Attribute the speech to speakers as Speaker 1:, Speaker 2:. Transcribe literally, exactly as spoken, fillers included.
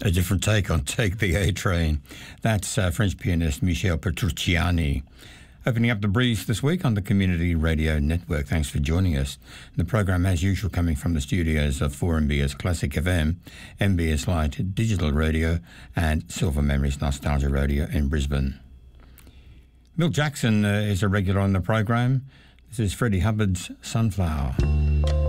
Speaker 1: A different take on Take the A Train. That's uh, French pianist Michel Petrucciani. Opening up the breeze this week on the Community Radio Network. Thanks for joining us. The program, as usual, coming from the studios of four M B S Classic F M, M B S Light Digital Radio, and Silver Memories Nostalgia Radio in Brisbane. Milt Jackson uh, is a regular on the program. This is Freddie Hubbard's Sunflower.